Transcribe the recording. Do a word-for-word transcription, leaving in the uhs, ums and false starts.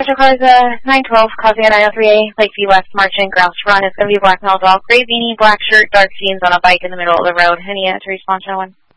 Metro cars, uh, nine twelve, Causeway nine oh three A, Lakeview West, Marchant, Grouse Run. It's going to be a black male dog, gray beanie, black shirt, dark jeans on a bike in the middle of the road. Any uh, to response, no one?